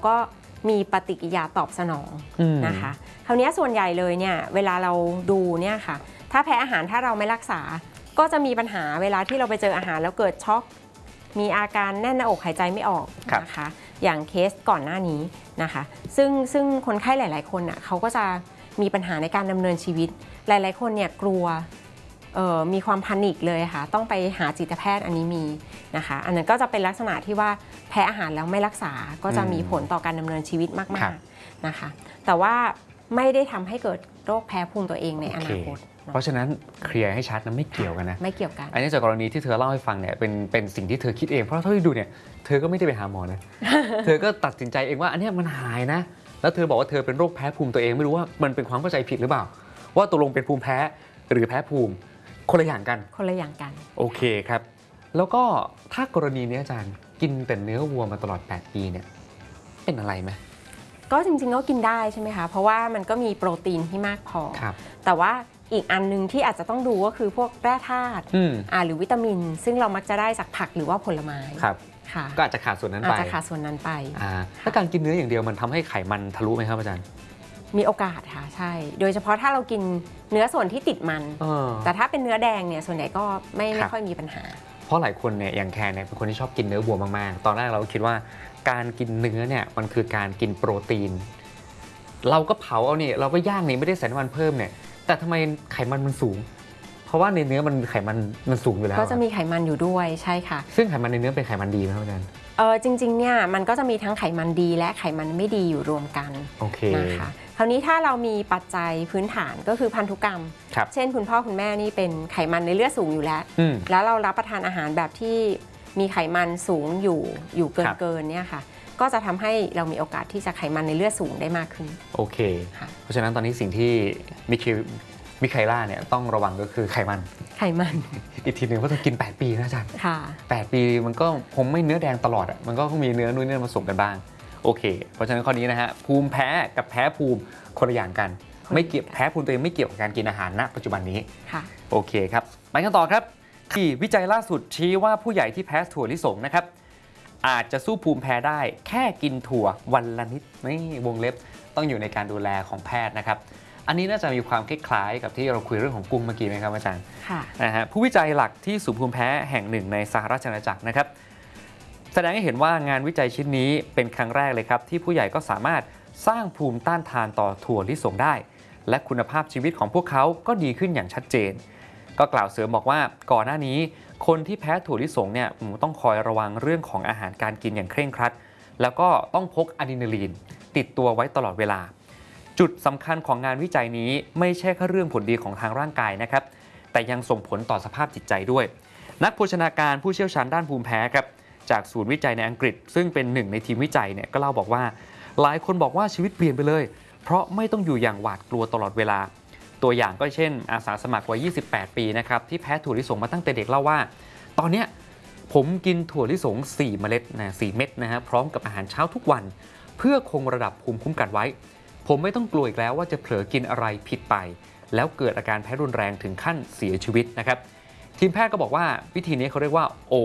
ก็มีปฏิกิริยาตอบสนองนะคะคราวนี้ส่วนใหญ่เลยเนี่ยเวลาเราดูเนี่ยค่ะถ้าแพ้อาหารถ้าเราไม่รักษาก็จะมีปัญหาเวลาที่เราไปเจออาหารแล้วเกิดช็อกมีอาการแน่นหน้าอกหายใจไม่ออกนะคะอย่างเคสก่อนหน้านี้นะคะซึ่งคนไข้หลายๆคนอ่ะเขาก็จะมีปัญหาในการดำเนินชีวิตหลายๆคนเนี่ยกลัวมีความแพนิคเลยค่ะต้องไปหาจิตแพทย์อันนี้มีนะคะอันนั้นก็จะเป็นลักษณะที่ว่าแพ้อาหารแล้วไม่รักษาก็จะมีผลต่อการดำเนินชีวิตมากๆนะคะแต่ว่าไม่ได้ทำให้เกิดโรคแพ้ภูมิตัวเองในอนาคตเพราะฉะนั้นเคลียร์ให้ชัดนะไม่เกี่ยวกันนะไม่เกี่ยวกันอันนี้จากกรณีที่เธอเล่าให้ฟังเนี่ยเป็นสิ่งที่เธอคิดเองเพราะเท่าที่ดูเนี่ยเธอก็ไม่ได้ไปหาหมอนะ เธอก็ตัดสินใจเองว่าอันนี้มันหายนะแล้วเธอบอกว่าเธอเป็นโรคแพ้ภูมิตัวเองไม่รู้ว่ามันเป็นความเข้าใจผิดหรือเปล่าว่าตกลงเป็นภูมิแพ้หรือแพ้ภูมิคนละอย่างกันคนละอย่างกันโอเคครับแล้วก็ถ้ากรณีนี้อาจารย์กินแต่เนื้อวัวมาตลอด8ปีเนี่ยเป็นอะไรไหมก็จริงๆก็กินได้ใช่ไหมคะเพราะว่ามันก็มีโปรตีนที่มากพอแต่ว่าอีกอันนึงที่อาจจะต้องดูก็คือพวกแร่ธาตุหรือวิตามินซึ่งเรามักจะได้จากผักหรือว่าผลไม้ก็อาจจะขาดส่วนนั้นไปอาจจะขาดส่วนนั้นไปถ้าการกินเนื้ออย่างเดียวมันทำให้ไขมันทะลุไหมครับอาจารย์มีโอกาสค่ะใช่โดยเฉพาะถ้าเรากินเนื้อส่วนที่ติดมันแต่ถ้าเป็นเนื้อแดงเนี่ยส่วนใหญ่ก็ไม่ค่อยมีปัญหาเพราะหลายคนเนี่ยอย่างแคร์เนี่ยเป็นคนที่ชอบกินเนื้อวัวมากๆตอนแรกเราคิดว่าการกินเนื้อเนี่ยมันคือการกินโปรตีนเราก็เผาเอาเนี่ยเราก็ย่างนี่ไม่ได้ใส่น้ำมันเพิ่มเนี่ยแต่ทำไมไขมันมันสูงเพราะว่าในเนื้อมันไขมันสูงอยู่แล้วก็จะมีไขมันอยู่ด้วยใช่ค่ะซึ่งไขมันในเนื้อเป็นไขมันดีไหมครับอาจารย์จริงๆเนี่ยมันก็จะมีทั้งไขมันดีและไขมันไม่ดีอยู่รวมกันนะคะคราวนี้ถ้าเรามีปัจจัยพื้นฐานก็คือพันธุกรรมเช่นคุณพ่อคุณแม่นี่เป็นไขมันในเลือดสูงอยู่แล้วเรารับประทานอาหารแบบที่มีไขมันสูงอยู่เกินเนี่ยค่ะก็จะทำให้เรามีโอกาสที่จะไขมันในเลือดสูงได้มากขึ้นโอเคเพราะฉะนั้นตอนนี้สิ่งที่มิเคล่าเนี่ยต้องระวังก็คือไขมันอีกทีหนึ่งว่าต้องกิน8ปีนะอาจารย์8ปีมันก็คงไม่เนื้อแดงตลอดอ่ะมันก็คงมีเนื้อนู่นนี่ผสมกันบ้างโอเคเพราะฉะนั้นข้อนี้นะฮะภูมิแพ้กับแพ้ภูมิคนละอย่างกันไม่เกี่ยวแพ้ภูมิตัวเองไม่เกี่ยวกับการกินอาหารณปัจจุบันนี้โอเคครับไปกันต่อครับที่วิจัยล่าสุดชี้ว่าผู้ใหญ่ที่แพ้ถั่วลิสงนะครับอาจจะสู้ภูมิแพ้ได้แค่กินถั่ววันละนิดนี่วงเล็บต้องอยู่ในการดูแลของแพทย์นะครับอันนี้น่าจะมีความคล้ายๆกับที่เราคุยเรื่องของกุ้งเมื่อกี้ไหมครับอาจารย์นะฮะผู้วิจัยหลักที่ศูนย์ภูมิแพ้แห่งหนึ่งในสหราชอาณาจักรนะครับแสดงให้เห็นว่างานวิจัยชิ้นนี้เป็นครั้งแรกเลยครับที่ผู้ใหญ่ก็สามารถสร้างภูมิต้านทานต่อถั่วลิสงได้และคุณภาพชีวิตของพวกเขาก็ดีขึ้นอย่างชัดเจนก็กล่าวเสริมบอกว่าก่อนหน้านี้คนที่แพ้ถั่วลิสงเนี่ยต้องคอยระวังเรื่องของอาหารการกินอย่างเคร่งครัดแล้วก็ต้องพกอะดรีนาลีนติดตัวไว้ตลอดเวลาจุดสำคัญของงานวิจัยนี้ไม่ใช่แค่เรื่องผลดีของทางร่างกายนะครับแต่ยังส่งผลต่อสภาพจิตใจด้วยนักโภชนาการผู้เชี่ยวชาญด้านภูมิแพ้ครับจากศูนย์วิจัยในอังกฤษซึ่งเป็นหนึ่งในทีมวิจัยเนี่ยก็เล่าบอกว่าหลายคนบอกว่าชีวิตเปลี่ยนไปเลยเพราะไม่ต้องอยู่อย่างหวาดกลัวตลอดเวลาตัวอย่างก็เช่นอาสาสมัครวัย28ปีนะครับที่แพ้ถั่วลิสงมาตั้งแต่เด็กเล่าว่าตอนนี้ผมกินถั่วลิสง4 เมล็ดนะ4 เม็ดนะฮะพร้อมกับอาหารเช้าทุกวันเพื่อคงระดับภูมิคุ้มกันไว้ผมไม่ต้องกลัวอีกแล้วว่าจะเผลอกินอะไรผิดไปแล้วเกิดอาการแพ้รุนแรงถึงขั้นเสียชีวิตนะครับทีมแพทย์ก็บอกว่าวิธีนี้เขาเรียกว่า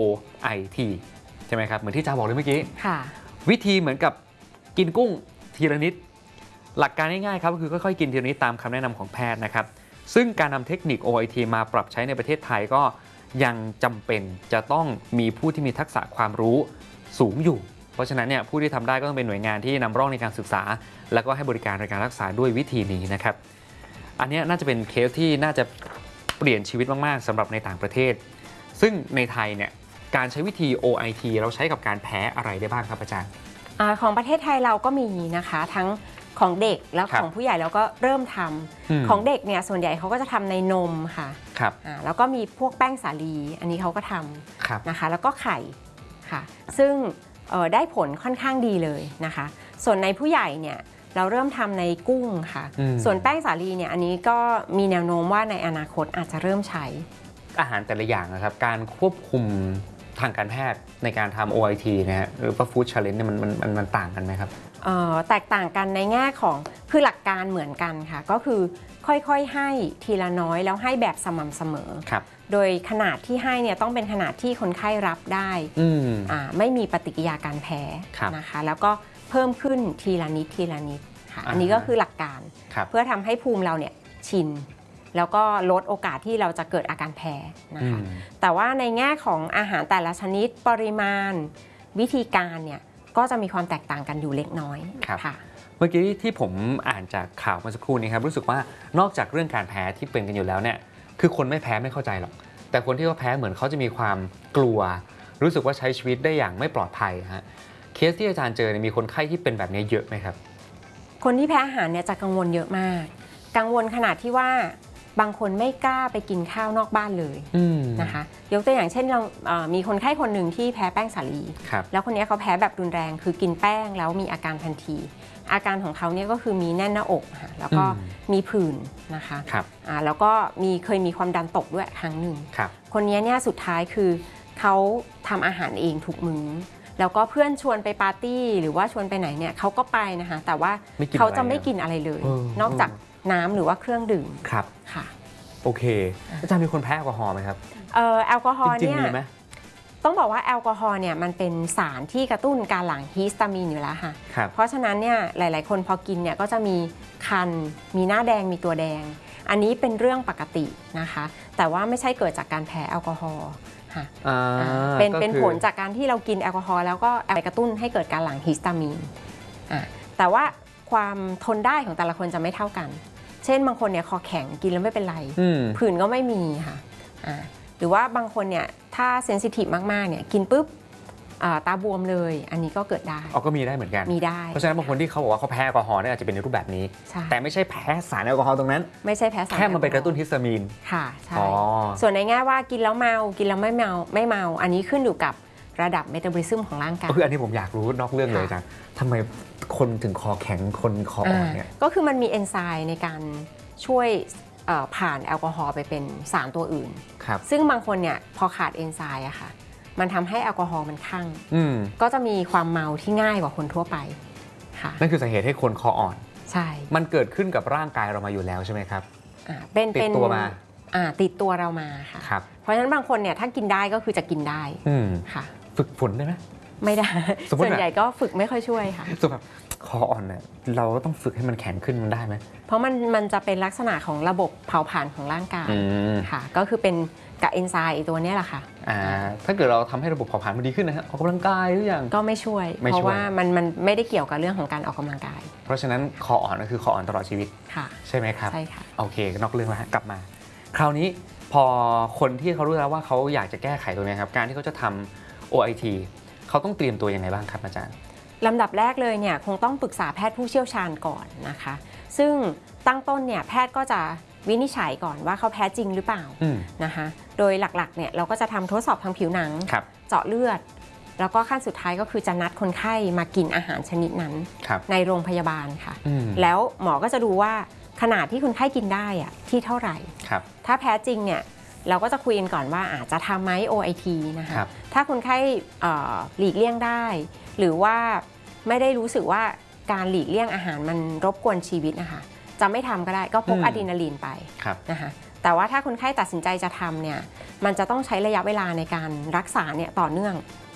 OIT ใช่ไหมครับเหมือนที่จ้าบอกเลยเมื่อกี้วิธีเหมือนกับกินกุ้งทีละนิดหลักการง่ายๆครับก็คือค่อยๆกินทีละนิดตามคำแนะนำของแพทย์นะครับซึ่งการนำเทคนิค OIT มาปรับใช้ในประเทศไทยก็ยังจำเป็นจะต้องมีผู้ที่มีทักษะความรู้สูงอยู่เพราะฉะนั้นเนี่ยผู้ที่ทำได้ก็ต้องเป็นหน่วยงานที่นำร่องในการศึกษาแล้วก็ให้บริการในการรักษาด้วยวิธีนี้นะครับอันนี้น่าจะเป็นเคสที่น่าจะเปลี่ยนชีวิตมากๆสำหรับในต่างประเทศซึ่งในไทยเนี่ยการใช้วิธี OIT เราใช้กับการแพ้อะไรได้บ้างครับอาจารย์ของประเทศไทยเราก็มีนะคะทั้งของเด็กแล้วของผู้ใหญ่เราก็เริ่มทำของเด็กเนี่ยส่วนใหญ่เขาก็จะทำในนมค่ะแล้วก็มีพวกแป้งสาลีอันนี้เขาก็ทำนะคะแล้วก็ไข่ค่ะซึ่งได้ผลค่อนข้างดีเลยนะคะส่วนในผู้ใหญ่เนี่ยเราเริ่มทำในกุ้งค่ะส่วนแป้งสาลีเนี่ยอันนี้ก็มีแนวโน้มว่าในอนาคตอาจจะเริ่มใช้อาหารแต่ละอย่างนะครับการควบคุมทางการแพทย์ในการทำ OIT นะฮะหรือว่า Food Challenge เนี่ยมันต่างกันไหมครับแตกต่างกันในแง่ของคือหลักการเหมือนกันค่ะก็คือค่อยๆให้ทีละน้อยแล้วให้แบบสม่ำเสมอโดยขนาดที่ให้เนี่ยต้องเป็นขนาดที่คนไข้รับได้ไม่มีปฏิกิริยาการแพ้นะคะแล้วก็เพิ่มขึ้นทีละนิดค่ะอันนี้ก็คือหลักการเพื่อทำให้ภูมิเราเนี่ยชินแล้วก็ลดโอกาสที่เราจะเกิดอาการแพ้นะคะแต่ว่าในแง่ของอาหารแต่ละชนิดปริมาณวิธีการเนี่ยก็จะมีความแตกต่างกันอยู่เล็กน้อยค่ะเมื่อกี้ที่ผมอ่านจากข่าวเมื่อสักครู่นี้ครับรู้สึกว่านอกจากเรื่องการแพ้ที่เป็นกันอยู่แล้วเนี่ยคือคนไม่แพ้ไม่เข้าใจหรอกแต่คนที่เขาแพ้เหมือนเขาจะมีความกลัวรู้สึกว่าใช้ชีวิตได้อย่างไม่ปลอดภัยฮะเคสที่อาจารย์เจอมีคนไข้ที่เป็นแบบนี้เยอะไหมครับคนที่แพ้อาหารเนี่ยจะกังวลเยอะมากกังวลขนาดที่ว่าบางคนไม่กล้าไปกินข้าวนอกบ้านเลยนะคะยกตัวอย่างเช่นเรามีคนไข้คนหนึ่งที่แพ้แป้งสาลีแล้วคนนี้เขาแพ้แบบรุนแรงคือกินแป้งแล้วมีอาการทันทีอาการของเขาเนี่ยก็คือมีแน่นหน้าอกค่ะแล้วก็มีผื่นนะคะแล้วก็เคยมีความดันตกด้วยครั้งหนึ่งคนนี้เนี่ยสุดท้ายคือเขาทำอาหารเองทุกมื้อแล้วก็เพื่อนชวนไปปาร์ตี้หรือว่าชวนไปไหนเนี่ยเขาก็ไปนะคะแต่ว่าเขาจะไม่กินอะไรเลยนอกจากน้ำหรือว่าเครื่องดื่มครับค่ะโอเคอาจารย์มีคนแพ้แอลกอฮอล์ไหมครับแอลกอฮอล์เนี่ยต้องบอกว่าแอลกอฮอล์เนี่ยมันเป็นสารที่กระตุ้นการหลั่งฮิสตามีนอยู่แล้วค่ะเพราะฉะนั้นเนี่ยหลายๆคนพอกินเนี่ยก็จะมีคันมีหน้าแดงมีตัวแดงอันนี้เป็นเรื่องปกตินะคะแต่ว่าไม่ใช่เกิดจากการแพ้แอลกอฮอล์ค่ะเป็นผลจากการที่เรากินแอลกอฮอล์แล้วก็ไปกระตุ้นให้เกิดการหลั่งฮิสตามีนแต่ว่าความทนได้ของแต่ละคนจะไม่เท่ากันเช่นบางคนเนี่ยคอแข็งกินแล้วไม่เป็นไรผื่นก็ไม่มีค่ะหรือว่าบางคนเนี่ยถ้าเซนซิทีฟมากๆเนี่ยกินปุ๊บตาบวมเลยอันนี้ก็เกิดได้ก็มีได้เหมือนกันมีได้เพราะฉะนั้นบางคนที่เขาบอกว่าเขาแพ้แอลกอฮอล์เนี่ยอาจจะเป็นในรูปแบบนี้แต่ไม่ใช่แพ้สารแอลกอฮอล์ตรงนั้นไม่ใช่แพ้สารแค่มันไปกระตุ้นฮิสตามีนค่ะใช่ส่วนในแง่ว่ากินแล้วเมากินแล้วไม่เมาอันนี้ขึ้นอยู่กับระดับเมตาบอลิซึมของร่างกายคืออันนี้ผมอยากรู้นอกเรื่องเลยจังทำไมคนถึงคอแข็งคนคออ่อนเนี่ยก็คือมันมีเอนไซม์ในการช่วยผ่านแอลกอฮอล์ไปเป็นสารตัวอื่นซึ่งบางคนเนี่ยพอขาดเอนไซม์อะค่ะมันทำให้แอลกอฮอล์มันคั่งก็จะมีความเมาที่ง่ายกว่าคนทั่วไปค่ะนั่นคือสาเหตุให้คนคออ่อนใช่มันเกิดขึ้นกับร่างกายเรามาอยู่แล้วใช่ไหมครับติดตัวมาติดตัวเรามาค่ะเพราะฉะนั้นบางคนเนี่ยถ้ากินได้ก็คือจะกินได้ค่ะฝึกฝนได้ไหมไม่ได้ส่วนใหญ่ก็ฝึกไม่ค่อยช่วยค่ะส่วนแบบคออ่อนเนี่ยเราก็ต้องฝึกให้มันแข็งขึ้นมันได้ไหมเพราะมันจะเป็นลักษณะของระบบเผาผลาญของร่างกายค่ะก็คือเป็นกับเอนไซม์ตัวนี้แหละค่ะถ้าเกิดเราทำให้ระบบเผาผลาญมันดีขึ้นนะฮะออกกำลังกายหรือยังก็ไม่ช่วยเพราะว่ามันไม่ได้เกี่ยวกับเรื่องของการออกกำลังกายเพราะฉะนั้นคออ่อนก็คือคออ่อนตลอดชีวิตค่ะใช่ไหมครับใช่ค่ะโอเคนอกเรื่องแล้วกลับมาคราวนี้พอคนที่เขารู้แล้วว่าเขาอยากจะแก้ไขตัวนี้ครับการที่เขาจะทำ OIT เขาต้องเตรียมตัวยังไงบ้างครับอาจารย์ลำดับแรกเลยเนี่ยคงต้องปรึกษาแพทย์ผู้เชี่ยวชาญก่อนนะคะซึ่งตั้งต้นเนี่ยแพทย์ก็จะวินิจฉัยก่อนว่าเขาแพ้จริงหรือเปล่านะคะโดยหลักๆเนี่ยเราก็จะทำทดสอบทางผิวหนังเจาะเลือดแล้วก็ขั้นสุดท้ายก็คือจะนัดคนไข้มากินอาหารชนิดนั้นในโรงพยาบาลค่ะแล้วหมอก็จะดูว่าขนาดที่คนไข้กินได้อะที่เท่าไหร่ถ้าแพ้จริงเนี่ยเราก็จะคุยกันก่อนว่าอาจจะทำไหม OIT นะคะถ้าคนไข้หลีกเลี่ยงได้หรือว่าไม่ได้รู้สึกว่าการหลีกเลี่ยงอาหารมันรบกวนชีวิตนะคะจะไม่ทำก็ได้ก็พกอะดรีนาลีนไปนะคะแต่ว่าถ้าคนไข้ตัดสินใจจะทำเนี่ยมันจะต้องใช้ระยะเวลาในการรักษาเนี่ยต่อเนื่อง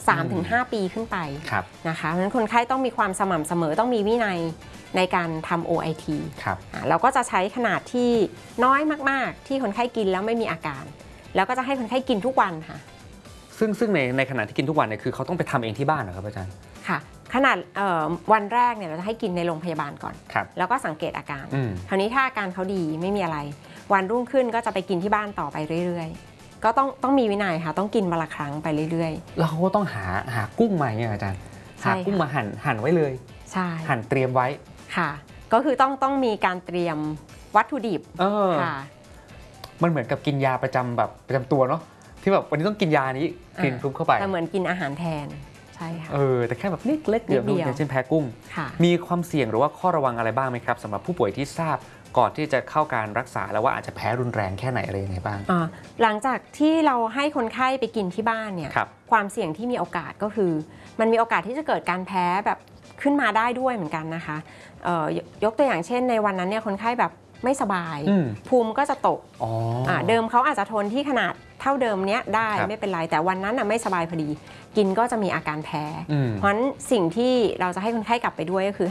3-5 ปีขึ้นไปนะคะเพราะฉะนั้นคนไข้ต้องมีความสม่ำเสมอต้องมีวินัยในการทำ OIT เราก็จะใช้ขนาดที่น้อยมากๆที่คนไข้กินแล้วไม่มีอาการแล้วก็จะให้คนไข้กินทุกวันค่ะซึ่งในขณะที่กินทุกวันเนี่ยคือเขาต้องไปทำเองที่บ้านเหรอครับอาจารย์ค่ะขนาดวันแรกเนี่ยเราจะให้กินในโรงพยาบาลก่อนแล้วก็สังเกตอาการคราวนี้ถ้าอาการเขาดีไม่มีอะไรวันรุ่งขึ้นก็จะไปกินที่บ้านต่อไปเรื่อยๆก็ต้องมีวินัยค่ะต้องกินวันละครั้งไปเรื่อยๆแล้วเขาก็ต้องหากุ้งมาเนี่ยอาจารย์หากุ้งมาหั่นไว้เลยใช่หั่นเตรียมไว้ค่ะก็คือต้องมีการเตรียมวัตถุดิบค่ะมันเหมือนกับกินยาประจำตัวเนาะที่แบบวันนี้ต้องกินยานี้กินปุ๊บเข้าไปแต่เหมือนกินอาหารแทนใช่ค่ะแต่แค่แบบนิดเล็กเดียวอย่างเช่นแพ้กุ้งมีความเสี่ยงหรือว่าข้อระวังอะไรบ้างไหมครับสำหรับผู้ป่วยที่ทราบก่อนที่จะเข้าการรักษาแล้วว่าอาจจะแพ้รุนแรงแค่ไหนอะไรยังไงบ้างหลังจากที่เราให้คนไข้ไปกินที่บ้านเนี่ยความเสี่ยงที่มีโอกาสก็คือมันมีโอกาสที่จะเกิดการแพ้แบบขึ้นมาได้ด้วยเหมือนกันนะคะยกตัวอย่างเช่นในวันนั้นเนี่ยคนไข้แบบไม่สบายภูมิก็จะตกเดิมเขาอาจจะทนที่ขนาดเท่าเดิมเนี้ยได้ไม่เป็นไรแต่วันนั้นไม่สบายพอดีกินก็จะมีอาการแพ้เพราะฉะนั้นสิ่งที่เราจะให้คนไข้กลับไปด้วยก็คือ